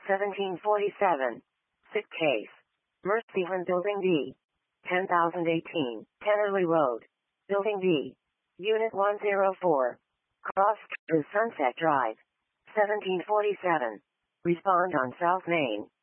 1747. Sick case. Mercyland Building B. 10,018. Kennerly Road. Building B. Unit 104. Cross to Sunset Drive. 1747. Respond on South Main.